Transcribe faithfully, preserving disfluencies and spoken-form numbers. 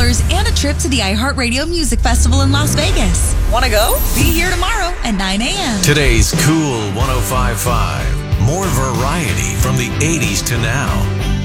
dollars and a trip to the iHeartRadio Music Festival in Las Vegas. Want to go? Be here tomorrow at nine a.m. Today's Cool one oh five point five. More variety from the eighties to now.